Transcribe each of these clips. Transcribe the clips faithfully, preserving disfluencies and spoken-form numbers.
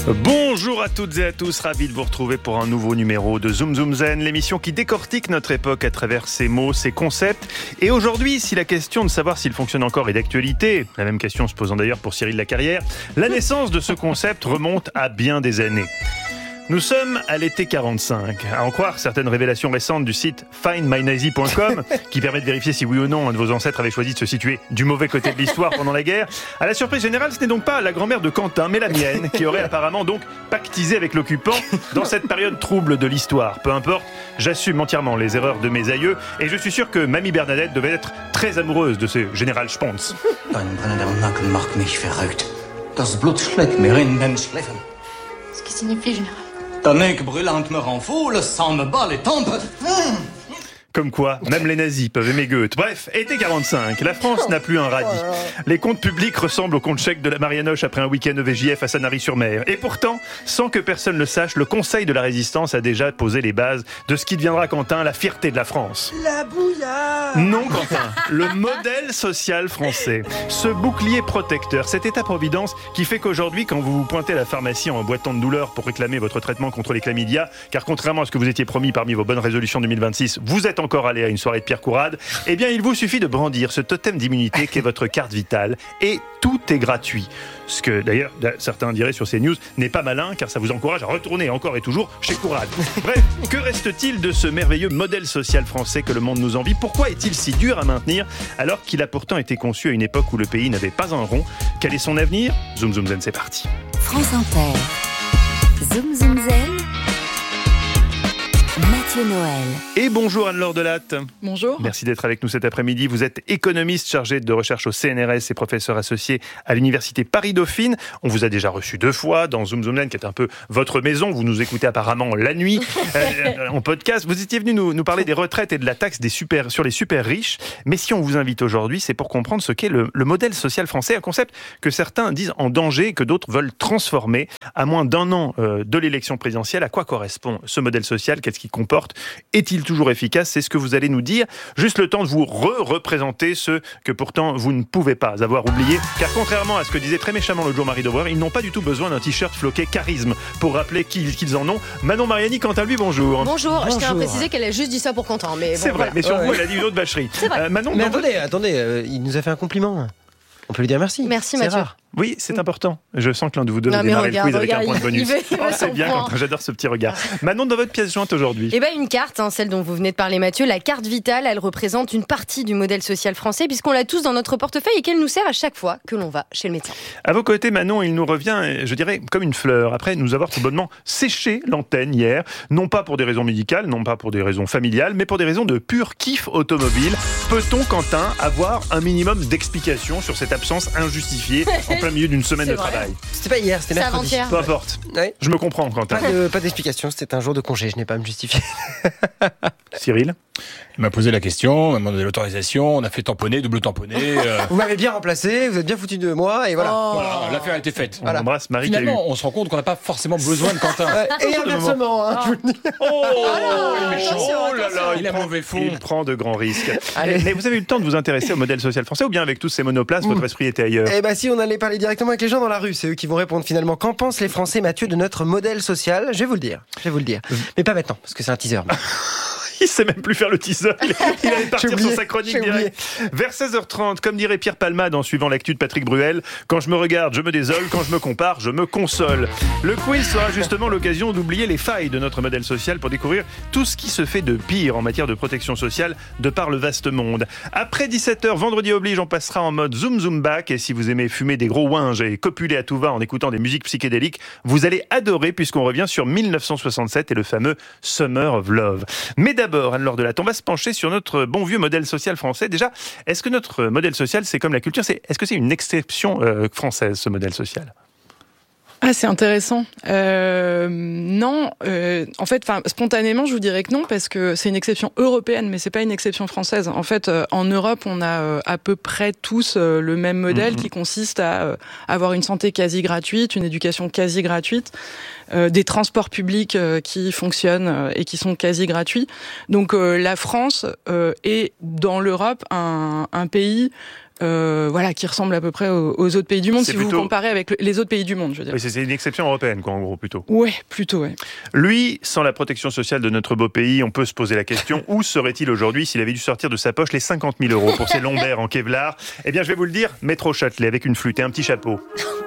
Bonjour à toutes et à tous, ravi de vous retrouver pour un nouveau numéro de Zoom Zoom Zen, l'émission qui décortique notre époque à travers ses mots, ses concepts. Et aujourd'hui, si la question de savoir s'il fonctionne encore est d'actualité, la même question se posant d'ailleurs pour Cyril Lacarrière, la naissance de ce concept remonte à bien des années. Nous sommes à l'été quarante-cinq. À en croire certaines révélations récentes du site find my nazi point com, qui permet de vérifier si oui ou non un de vos ancêtres avait choisi de se situer du mauvais côté de l'histoire pendant la guerre. À la surprise générale, ce n'est donc pas la grand-mère de Quentin, mais la mienne, qui aurait apparemment donc pactisé avec l'occupant dans cette période trouble de l'histoire. Peu importe, j'assume entièrement les erreurs de mes aïeux, et je suis sûr que Mamie Bernadette devait être très amoureuse de ce général Spons. Dein brennender Nacken macht mich verrückt. Das Blut schlägt mir in den Schläfen. Ce qui signifie, général. Ta nuque brûlante me rend fou, le sang me bat les tempes. Mmh. Comme quoi, même les nazis peuvent aimer Goethe. Bref, été quarante-cinq, la France n'a plus un radis. Les comptes publics ressemblent aux comptes chèques de la Marianoche après un week-end E V J F à Sanary-sur-Mer. Et pourtant, sans que personne le sache, le Conseil de la Résistance a déjà posé les bases de ce qui deviendra, Quentin, la fierté de la France. La bouillarde. Non, Quentin, le modèle social français. Ce bouclier protecteur, cet état-providence qui fait qu'aujourd'hui, quand vous vous pointez à la pharmacie en boitant de douleur pour réclamer votre traitement contre les chlamydia, car contrairement à ce que vous étiez promis parmi vos bonnes résolutions deux mille vingt-six, vous êtes encore allé à une soirée de Pierre Courade, eh bien il vous suffit de brandir ce totem d'immunité qu'est votre carte vitale et tout est gratuit. Ce que d'ailleurs certains diraient sur CNews n'est pas malin car ça vous encourage à retourner encore et toujours chez Courade. Bref, que reste-t-il de ce merveilleux modèle social français que le monde nous envie ? Pourquoi est-il si dur à maintenir alors qu'il a pourtant été conçu à une époque où le pays n'avait pas un rond ? Quel est son avenir ? Zoom Zoom Zen, c'est parti. France Inter. Zoom Zoom Zen. Mathieu Noël. Et bonjour Anne-Laure Delatte. Bonjour. Merci d'être avec nous cet après-midi. Vous êtes économiste chargé de recherche au C N R S et professeur associé à l'université Paris-Dauphine. On vous a déjà reçu deux fois dans Zoom Zoom Zen, qui est un peu votre maison. Vous nous écoutez apparemment la nuit euh, en podcast. Vous étiez venu nous, nous parler des retraites et de la taxe des super, sur les super riches. Mais si on vous invite aujourd'hui, c'est pour comprendre ce qu'est le, le modèle social français, un concept que certains disent en danger, que d'autres veulent transformer. À moins d'un an euh, de l'élection présidentielle, à quoi correspond ce modèle social ? Qu'est-ce qu'il comporte ? Est-il toujours efficace ? C'est ce que vous allez nous dire. Juste le temps de vous re-représenter ceux que pourtant vous ne pouvez pas avoir oubliés. Car contrairement à ce que disait très méchamment l'autre jour Marie Devoir, ils n'ont pas du tout besoin d'un t-shirt floqué charisme pour rappeler qu'ils, qu'ils en ont. Manon Mariani, quant à lui, bonjour. Bonjour. Bonjour. Je tiens à préciser qu'elle a juste dit ça pour Quentin. Mais bon, c'est vrai, voilà. mais sur ouais, vous, ouais. elle a dit une autre bâcherie. C'est vrai. Euh, Manon, Mais dans attendez, votre... attendez, euh, il nous a fait un compliment. On peut lui dire merci. Merci, c'est Mathieu. Rare. Oui, c'est important. Je sens que l'un de vous deux Non, va mais démarrer regarde, le quiz avec regarde, un point de bonus. il veut- il veut Oh, c'est son bien, point. Quentin, j'adore ce petit regard. Manon, dans votre pièce jointe aujourd'hui. Eh ben une carte, hein, celle dont vous venez de parler Mathieu, la carte vitale, elle représente une partie du modèle social français puisqu'on l'a tous dans notre portefeuille et qu'elle nous sert à chaque fois que l'on va chez le médecin. À vos côtés, Manon, il nous revient, je dirais, comme une fleur, après nous avoir tout bonnement séché l'antenne hier, non pas pour des raisons médicales, non pas pour des raisons familiales, mais pour des raisons de pur kiff automobile. Peut-on, Quentin, avoir un minimum d'explications sur cette absence injustifiée en plein milieu d'une semaine C'est de vrai. travail ? C'était pas hier, c'était C'est mercredi. avant-hier. Peu importe. Ouais. Je me comprends, Quentin. Pas, de, pas d'explication, c'était un jour de congé, je n'ai pas à me justifier. Cyril ? Il m'a posé la question, m'a demandé l'autorisation, on a fait tamponner, double tamponner. Euh, Vous m'avez bien remplacé, vous êtes bien foutu de moi, et voilà. Oh. voilà, l'affaire a été faite. On Voilà. embrasse Marie qui a eu... Finalement, on se rend compte qu'on n'a pas forcément besoin de Quentin. Ouais, et inversement, hein, je vous le dis. Oh, là, il est méchant. attention, Oh là là, attention. il, Il a prend, mauvais fond. il prend de grands risques. Allez. Mais vous avez eu le temps de vous intéresser au modèle social français ou bien avec tous ces monoplaces, votre esprit était ailleurs ? Eh ben si on allait parler directement avec les gens dans la rue, c'est eux qui vont répondre finalement. Qu'en pensent les Français, Mathieu, de notre modèle social ? Je vais vous le dire, je vais vous le dire. Mais pas maintenant, parce que c'est un teaser. Il sait même plus faire le teaser. Il il allait partir J'ai oublié, sur sa chronique j'ai oublié. direct. Vers seize heures trente, comme dirait Pierre Palmade en suivant l'actu de Patrick Bruel, quand je me regarde, je me désole, quand je me compare, je me console. Le quiz sera justement l'occasion d'oublier les failles de notre modèle social pour découvrir tout ce qui se fait de pire en matière de protection sociale de par le vaste monde. Après dix-sept heures, vendredi oblige, on passera en mode zoom zoom back et si vous aimez fumer des gros ouinges et copuler à tout va en écoutant des musiques psychédéliques, vous allez adorer puisqu'on revient sur mille neuf cent soixante-sept et le fameux Summer of Love. Mais d'abord, Anne-Laure Delatte, on va se pencher sur notre bon vieux modèle social français. Déjà, est-ce que notre modèle social, c'est comme la culture, c'est, est-ce que c'est une exception euh, française, ce modèle social ? Ah, c'est intéressant. Euh, non, euh, en fait, enfin, spontanément, je vous dirais que non, parce que c'est une exception européenne, mais c'est pas une exception française. En fait, euh, en Europe, on a euh, à peu près tous euh, le même modèle, mmh. qui consiste à euh, avoir une santé quasi gratuite, une éducation quasi gratuite, euh, des transports publics euh, qui fonctionnent euh, et qui sont quasi gratuits. Donc, euh, la France euh, est dans l'Europe un, un pays euh, voilà, qui ressemble à peu près aux, aux autres pays du monde, C'est si plutôt... vous comparez avec le, les autres pays du monde, je veux dire. Oui, c'est une exception européenne, quoi, en gros, plutôt. Ouais, plutôt, ouais. Lui, sans la protection sociale de notre beau pays, on peut se poser la question, où serait-il aujourd'hui s'il avait dû sortir de sa poche les cinquante mille euros pour ses lombaires en Kevlar? Eh bien, je vais vous le dire, métro Châtelet, avec une flûte et un petit chapeau.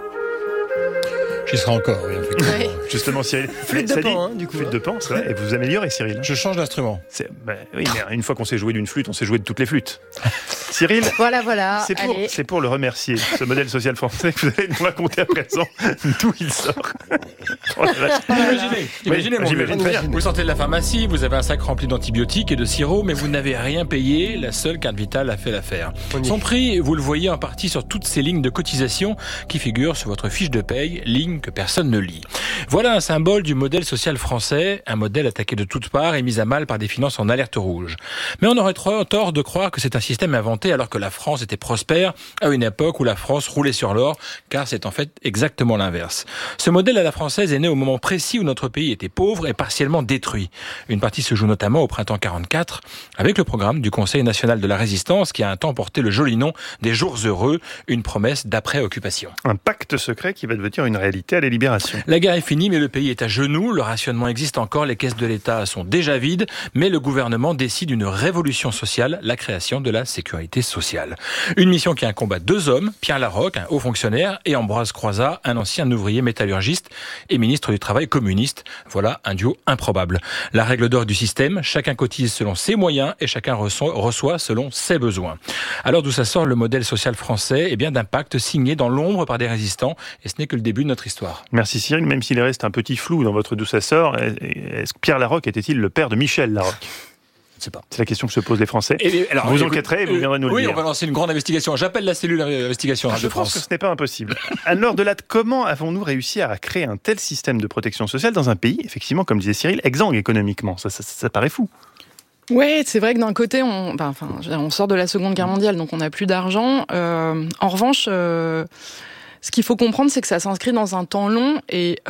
J'y serai encore, oui, effectivement. Ouais. Justement, Cyril. Flûte de Ça pan, dit- hein, du coup. Flûte hein. de pan, c'est vrai. Et vous vous améliorez, Cyril. Je change d'instrument. C'est- bah, oui, mais une fois qu'on s'est joué d'une flûte, on s'est joué de toutes les flûtes. Cyril, Voilà, voilà. c'est pour, Allez. c'est pour le remercier, ce modèle social français, que vous allez nous raconter à présent d'où il sort. Oh la vache. Imaginez, imaginez, mon j'imagine vieux. très bien. Vous sortez de la pharmacie, vous avez un sac rempli d'antibiotiques et de sirop, mais vous n'avez rien payé. La seule carte vitale a fait l'affaire. On y Son est. prix, vous le voyez en partie sur toutes ces lignes de cotisation qui figurent sur votre fiche de paye, lignes que personne ne lit. Voilà un symbole du modèle social français, un modèle attaqué de toutes parts et mis à mal par des finances en alerte rouge. Mais on aurait trop tort de croire que c'est un système inventé alors que la France était prospère à une époque où la France roulait sur l'or, car c'est en fait exactement l'inverse. Ce modèle à la française est né au moment précis où notre pays était pauvre et partiellement détruit. Une partie se joue notamment au printemps quarante-quatre, avec le programme du Conseil national de la résistance qui a un temps porté le joli nom des jours heureux, une promesse d'après-occupation. Un pacte secret qui va devenir une réalité à la Libération. La guerre est finie, mais le pays est à genoux, le rationnement existe encore, les caisses de l'État sont déjà vides, mais le gouvernement décide une révolution sociale, la création de la sécurité sociale. Une mission qui incombe à deux hommes, Pierre Laroque, un haut fonctionnaire, et Ambroise Croizat, un ancien ouvrier métallurgiste et ministre du Travail communiste. Voilà un duo improbable. La règle d'or du système, chacun cotise selon ses moyens et chacun reçoit, reçoit selon ses besoins. Alors d'où ça sort le modèle social français? Eh bien d'un pacte signé dans l'ombre par des résistants, et ce n'est que le début de notre histoire. Merci Cyril, même s'il reste un petit flou dans votre douce assort, est-ce que Pierre Laroque était-il le père de Michel Laroque? Je sais pas. C'est la question que se posent les Français. Et, alors, vous écoute, enquêterez et vous viendrez nous le oui, dire. Oui, on va lancer une grande investigation. J'appelle la cellule d'investigation Je de pense que France. ce n'est pas impossible. Anne-Laure Delatte, comment avons-nous réussi à créer un tel système de protection sociale dans un pays, effectivement, comme disait Cyril, exsangue économiquement? Ça, ça, ça paraît fou. Ouais, c'est vrai que d'un côté, on, ben, enfin, je veux dire, on sort de la Seconde Guerre mondiale, donc on n'a plus d'argent. Euh, en revanche, euh, ce qu'il faut comprendre, c'est que ça s'inscrit dans un temps long et